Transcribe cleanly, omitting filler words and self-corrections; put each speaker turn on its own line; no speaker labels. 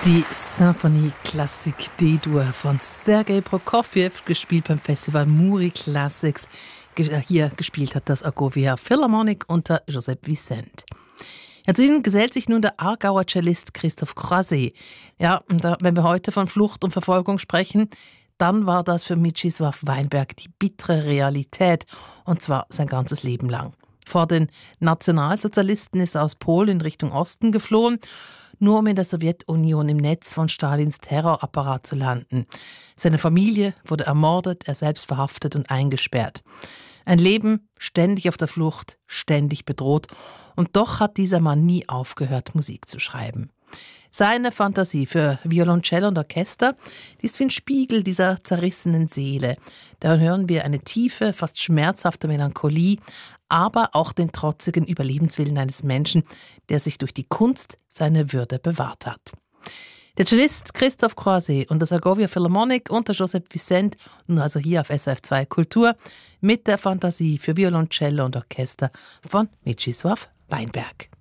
Die Symphonie Classique D-Dur von Sergei Prokofjew, gespielt beim Festival Muri Classics. Hier gespielt hat das Agovia Philharmonic unter Joseph Vicente. Ja, zu ihnen gesellt sich nun der Aargauer Cellist Christophe Croiset. Ja, und wenn wir heute von Flucht und Verfolgung sprechen, dann war das für Mieczysław Weinberg die bittere Realität, und zwar sein ganzes Leben lang. Vor den Nationalsozialisten ist er aus Polen in Richtung Osten geflohen, nur um in der Sowjetunion im Netz von Stalins Terrorapparat zu landen. Seine Familie wurde ermordet, er selbst verhaftet und eingesperrt. Ein Leben ständig auf der Flucht, ständig bedroht, und doch hat dieser Mann nie aufgehört, Musik zu schreiben. Seine Fantasie für Violoncello und Orchester, die ist wie ein Spiegel dieser zerrissenen Seele. Da hören wir eine tiefe, fast schmerzhafte Melancholie, aber auch den trotzigen Überlebenswillen eines Menschen, der sich durch die Kunst seine Würde bewahrt hat. Der Cellist Christophe Croiset und das Agovia Philharmonic unter Joseph Vicente, nun also hier auf SRF 2 Kultur, mit der Fantasie für Violoncello und Orchester von Mieczysław Weinberg.